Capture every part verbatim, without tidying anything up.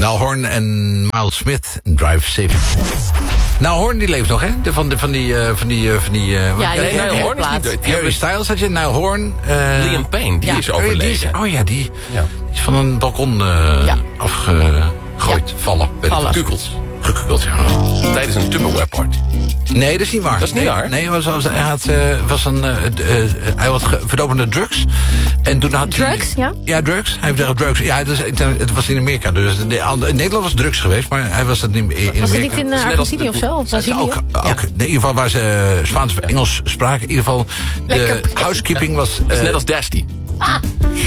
Niall Horan en Miles Smith, Drive Safe. Niall Horan die leeft nog, hè? De, van, de, van die... Uh, van die, uh, van die uh, ja, nee, Niall Horan is niet dood. Harry Styles had je, Niall Horan. Uh, Liam Payne, die ja. is overleden. Die is, oh ja, die, ja. die is van een balkon uh, ja. afgegooid, ja. vallen. Gekukeld. Gekukeld, ja. Tijdens een Tupperware party. Nee, dat is niet waar. Dat is niet nee, waar? Nee, was, was, hij had, uh, was een, uh, uh, hij had verdovende drugs. En toen had drugs, hij, ja? Ja, drugs. Hij heeft drugs. Ja, het was, het was in Amerika. Dus in Nederland was drugs geweest, maar hij was het niet in, in was Amerika. Het niet in uh, Argentinië of zo? Of Brazilië? Ook, ook, ja. In ieder geval waar ze uh, Spaans of Engels spraken. In ieder geval, de housekeeping was... Uh, dat is net als Dusty. Ah.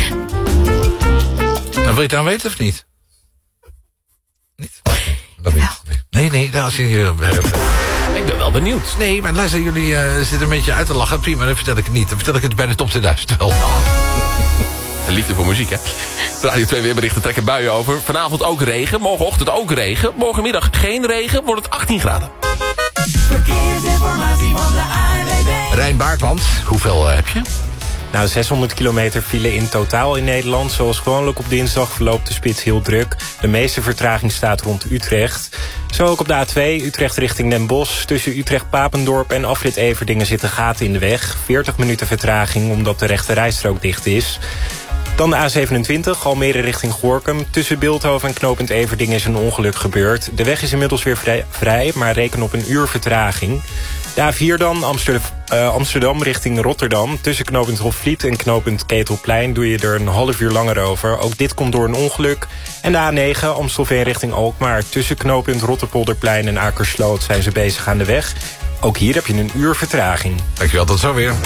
Nou, wil je het dan weten of niet? Niet? Dat niet. Nee, nee, daar als je... Uh, Ik ben wel benieuwd. Nee, maar luister, jullie uh, zitten een beetje uit te lachen. Prima, dan vertel ik het niet. Dan vertel ik het bij de top tweeduizend wel. De liefde voor muziek, hè? Radio twee weerberichten trekken buien over. Vanavond ook regen, morgenochtend ook regen. Morgenmiddag geen regen, wordt het achttien graden. Verkeersinformatie van de A N W B. Rijn Baartmans, hoeveel uh, heb je? Nou, zeshonderd kilometer file in totaal in Nederland. Zoals gewoonlijk op dinsdag verloopt de spits heel druk. De meeste vertraging staat rond Utrecht. Zo ook op de A twee, Utrecht richting Den Bosch. Tussen Utrecht-Papendorp en afrit Everdingen zitten gaten in de weg. veertig minuten vertraging omdat de rechte rijstrook dicht is. Dan de A zevenentwintig, Almere richting Gorinchem. Tussen Bilthoven en knooppunt Everdingen is een ongeluk gebeurd. De weg is inmiddels weer vrij, vrij maar reken op een uur vertraging. De A vier dan, Amsterdam, uh, Amsterdam richting Rotterdam. Tussen knooppunt Hofvliet en knooppunt Ketelplein doe je er een half uur langer over. Ook dit komt door een ongeluk. En de A negen, Amstelveen richting Alkmaar. Tussen knooppunt Rotterpolderplein en Akersloot zijn ze bezig aan de weg. Ook hier heb je een uur vertraging. Dankjewel, tot zo weer.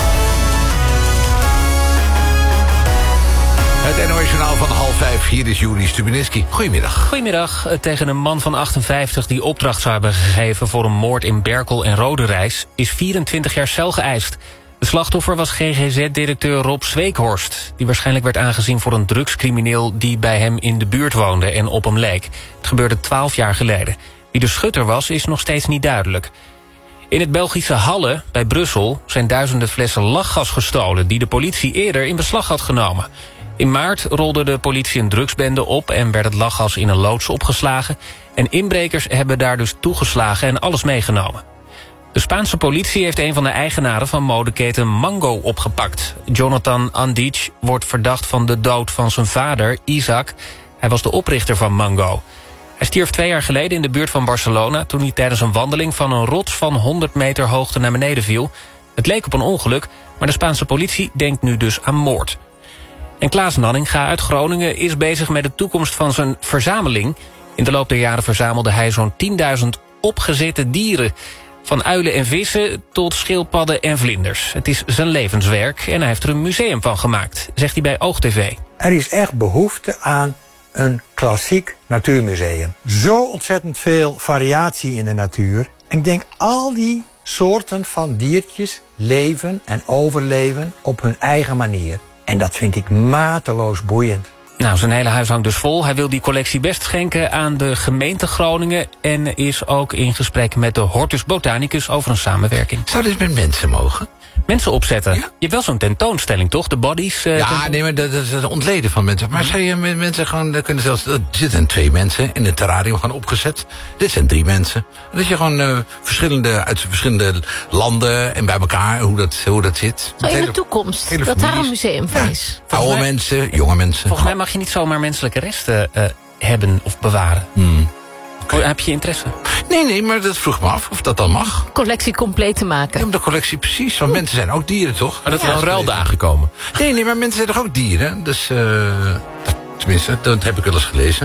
Het N O S-journaal van half vijf, hier is Juri Stubenitski. Goedemiddag. Goedemiddag. Tegen een man van achtenvijftig die opdracht zou hebben gegeven voor een moord in Berkel en Roderijs is vierentwintig jaar cel geëist. De slachtoffer was G G Z-directeur Rob Zweekhorst, die waarschijnlijk werd aangezien voor een drugscrimineel die bij hem in de buurt woonde en op hem leek. Het gebeurde twaalf jaar geleden. Wie de schutter was, is nog steeds niet duidelijk. In het Belgische Halle, bij Brussel, zijn duizenden flessen lachgas gestolen die de politie eerder in beslag had genomen. In maart rolde de politie een drugsbende op en werd het lachgas in een loods opgeslagen. En inbrekers hebben daar dus toegeslagen en alles meegenomen. De Spaanse politie heeft een van de eigenaren van modeketen Mango opgepakt. Jonathan Andic wordt verdacht van de dood van zijn vader, Isaac. Hij was de oprichter van Mango. Hij stierf twee jaar geleden in de buurt van Barcelona toen hij tijdens een wandeling van een rots van honderd meter hoogte naar beneden viel. Het leek op een ongeluk, maar de Spaanse politie denkt nu dus aan moord. En Klaas Nanninga uit Groningen is bezig met de toekomst van zijn verzameling. In de loop der jaren verzamelde hij zo'n tienduizend opgezette dieren. Van uilen en vissen tot schildpadden en vlinders. Het is zijn levenswerk en hij heeft er een museum van gemaakt, zegt hij bij OogTV. Er is echt behoefte aan een klassiek natuurmuseum. Zo ontzettend veel variatie in de natuur. En ik denk al die soorten van diertjes leven en overleven op hun eigen manier. En dat vind ik mateloos boeiend. Nou, zijn hele huis hangt dus vol. Hij wil die collectie best schenken aan de gemeente Groningen en is ook in gesprek met de Hortus Botanicus over een samenwerking. Zou dit met mensen mogen? Mensen opzetten. Ja? Je hebt wel zo'n tentoonstelling, toch? De bodies. Uh, ja, nee, maar dat is het ontleden van mensen. Maar zou je met mensen gewoon, er kunnen zelfs, er zitten twee mensen in het terrarium gewoon opgezet. Dit zijn drie mensen. Dat je gewoon uh, verschillende, uit verschillende landen en bij elkaar, hoe dat, hoe dat zit. Zo in de toekomst, dat families. daar een museum van is. Ja, oude mij, mensen, jonge mensen. Volgens mij mag je niet zomaar menselijke resten uh, hebben of bewaren. Hmm. Okay. Heb je interesse? Nee, nee, maar dat vroeg me af of dat dan mag. Collectie compleet te maken. Ja, de collectie precies, want mensen zijn ook dieren, toch? Maar dat er ja, een ruildagen komen. Nee, nee, maar mensen zijn toch ook dieren? Dus, uh, tenminste, dat heb ik wel eens gelezen.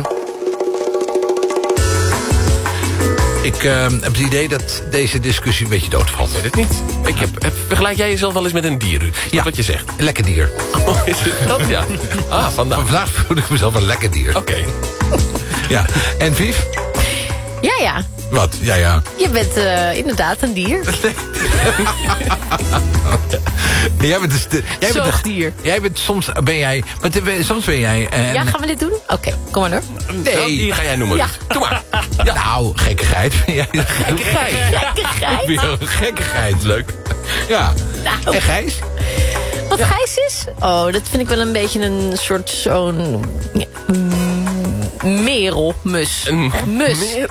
Ik uh, heb het idee dat deze discussie een beetje doodvalt. Weet het niet. Ik heb, heb, vergelijk jij jezelf wel eens met een dier, Ruud? Ja, wat je zegt. Een lekker dier. Oh, is het dat? Ja. Ah, vandaag. Vandaag voel ik mezelf een lekker dier. Oké. Okay. Ja, en Vief? Ja, ja. Wat? Ja, ja. Je bent uh, inderdaad een dier. Jij bent dus de, jij bent Zo'n dier. Jij bent soms ben jij, maar te, soms ben jij. Uh, ja, gaan we dit doen? Oké, okay, kom maar door. Nee, die ga jij noemen. Ja. Doe maar. Ja. Nou, gekkigheid. Gekkigheid. Gekkigheid. Gekkigheid, leuk. Ja. Nou. En Gijs? Wat ja. Gijs is? Oh, dat vind ik wel een beetje een soort zo'n... Ja, mm, merelmus. Een Mus. meer-